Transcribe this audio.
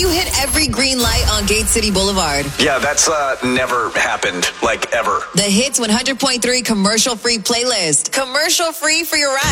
hit every green light on Gate City Boulevard. Yeah, that's never happened, like ever. The Hits 100.3 commercial-free playlist. Commercial-free for your ride.